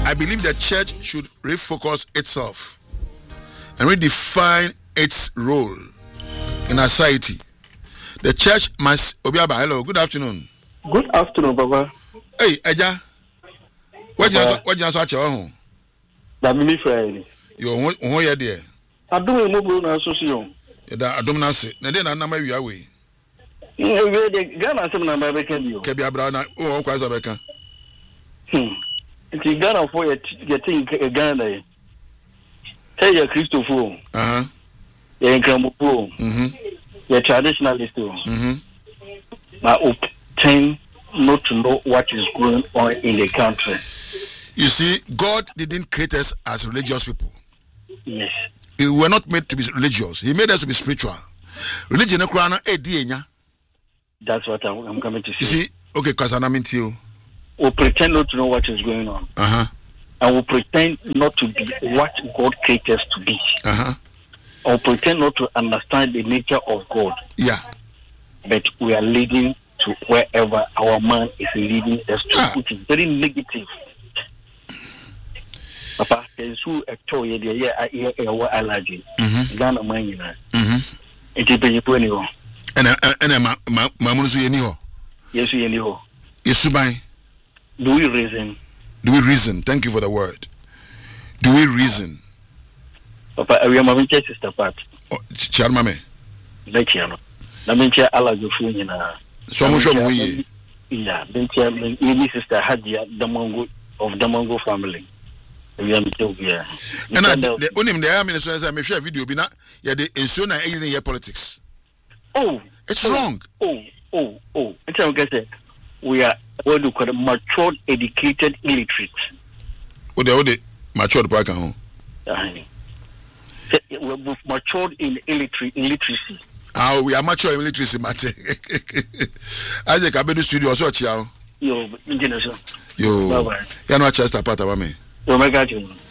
I believe the church should refocus itself and redefine its role in our society. The church must. Obiaba, hello. Good afternoon. Good afternoon, Baba. Hey, Eja. What you watch your home? That me Friday. You on here there? I don't know no association. I don't know say. Na dey na number we away. We the Ghana some number be can you. Kebi abra na o kwa za beka. It's Ghana for getting Ghana. Hey, you Christopher. Yeah, Nkramopo. Yeah, traditionalist. But tend not to know what is going on in the country. You see, God didn't create us as religious people. Yes. We were not made to be religious. He made us to be spiritual. Religion That's what I'm coming to say. You see, okay, because I'm into you. We pretend not to know what is going on. And we pretend not to be what God created us to be. Or pretend not to understand the nature of God. Yeah. But we are leading to wherever our man is leading us to, which is very negative. Papa, there's who a toy allergy. Ghana man, it is very poor. And Mamuzu Yeniho. Yes, we know. Yes, Do we reason? Do we reason? Thank you for the word. Do we reason? Papa, we are my sister part. Charmame. Like you know. Na menche ala jofu na. So I'm sure we. Yeah, menche my sister Hadia Damango of Damango family. We are meeting here. And the only the I mean so say me share video bi na ya de enso na e politics. Oh, it's wrong. Oh. It's okay. We are what you call matured, educated illiterate. What the matured part can we're matured in illiteracy. We are mature in illiteracy, Mate. Isaac, I be studio so chiao. Yo, engineer. Yo. Bye bye. You know Chester part of me. Yo, my God.